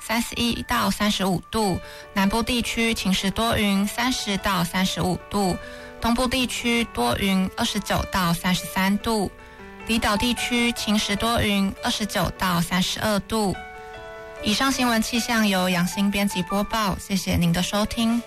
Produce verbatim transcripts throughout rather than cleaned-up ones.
三十一到三十五度，南部地区晴时多云，三十到三十五度，东部地区多云，二十九到三十三度，离岛地区晴时多云，二十九到三十二度。以上新闻气象由杨欣编辑播报，谢谢您的收听。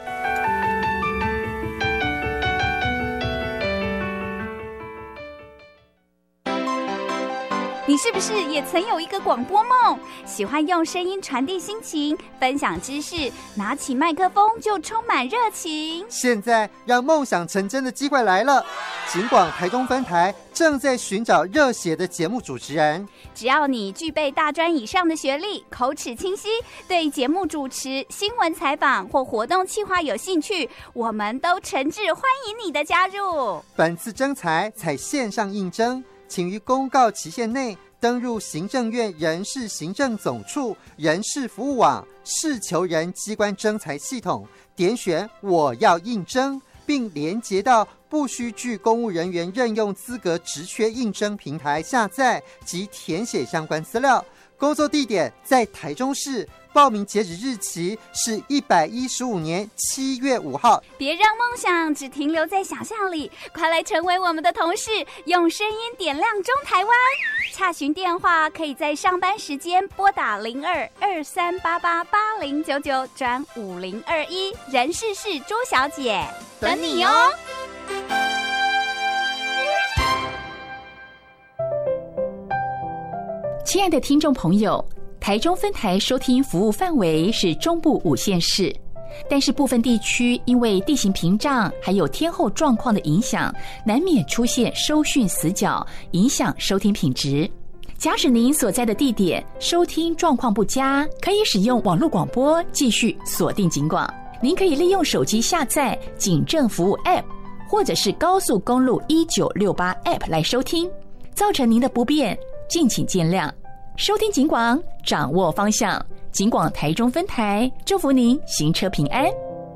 你是不是也曾有一个广播梦？喜欢用声音传递心情，分享知识，拿起麦克风就充满热情。 现在让梦想成真的机会来了，警广台中分台正在寻找热血的节目主持人。 只要你具备大专以上的学历，口齿清晰，对节目主持、新闻采访或活动企划有兴趣，我们都诚挚欢迎你的加入。 本次征才采线上应征，请于公告期限内登入行政院人事行政总处人事服务网事求人机关征才系统，点选我要应征，并连结到不需具公务人员任用资格职缺应征平台下载及填写相关资料。工作地点在台中市，报名截止日期是一百一十五年七月五号。 别让梦想只停留在想象里，快来成为我们的同事，用声音点亮中台湾。洽询电话可以在上班时间拨打零二二三八八八零九九转五零二一，人事室朱小姐等你哦。 亲爱的听众朋友，台中分台收听服务范围是中部五县市，但是部分地区因为地形屏障还有天候状况的影响，难免出现收讯死角，影响收听品质。假使您所在的地点收听状况不佳，可以使用网络广播继续锁定警广。您可以利用手机下载警政服务 App 或者是高速公路一九六八 App 来收听，造成您的不便敬请见谅。收听警广，掌握方向，警广台中分台祝福您行车平安。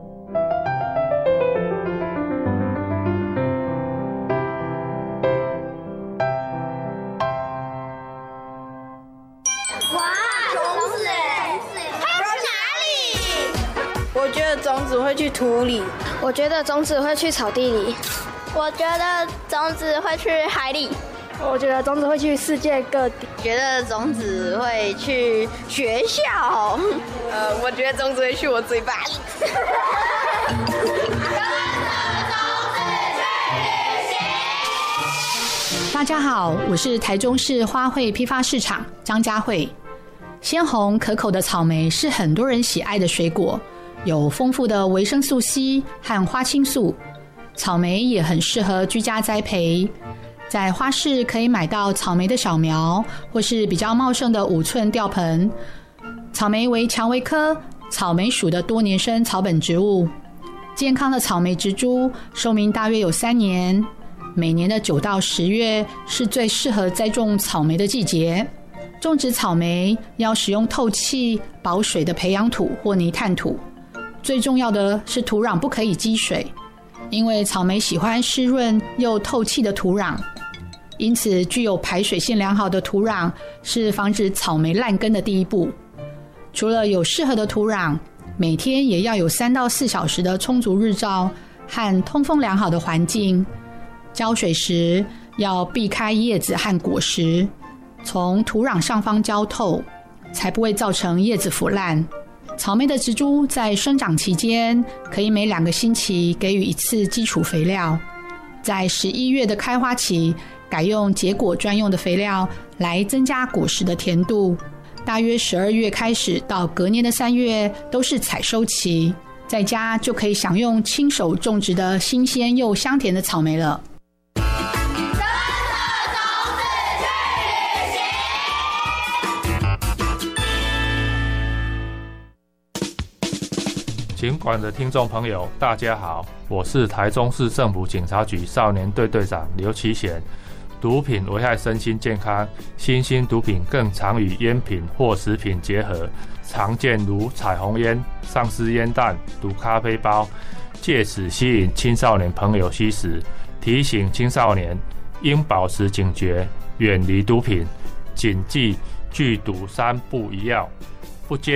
哇，种子哎，它去哪里？我觉得种子会去土里， 我觉得种子会去草地里， 我觉得种子会去海里。 我觉得种子会去世界各地， 觉得种子会去学校， 呃，我觉得种子会去我嘴巴里。 大家好，我是台中市花卉批发市场张佳慧。鲜红可口的草莓是很多人喜爱的水果，有丰富的维生素 C 和花青素，草莓也很适合居家栽培。在花市可以买到草莓的小苗，或是比较茂盛的五寸吊盆。草莓为蔷薇科草莓属的多年生草本植物，健康的草莓植株寿命大约有三年。每年的九到十月是最适合栽种草莓的季节。种植草莓要使用透气、保水的培养土或泥炭土，最重要的是土壤不可以积水，因为草莓喜欢湿润又透气的土壤。因此，具有排水性良好的土壤是防止草莓烂根的第一步。除了有适合的土壤，每天也要有三到四小时的充足日照和通风良好的环境。浇水时要避开叶子和果实，从土壤上方浇透，才不会造成叶子腐烂。草莓的植株在生长期间，可以每两个星期给予一次基础肥料。在十一月的开花期，改用结果专用的肥料来增加果实的甜度。大约十二月开始到隔年的三月都是采收期，在家就可以享用亲手种植的新鲜又香甜的草莓了。 警广的听众朋友，大家好，我是台中市政府警察局少年队队长刘启显。毒品危害身心健康，新兴毒品更常与烟品或食品结合，常见如彩虹烟、丧尸烟弹、毒咖啡包，借此吸引青少年朋友吸食。提醒青少年应保持警觉，远离毒品，谨记拒毒三不一要，不接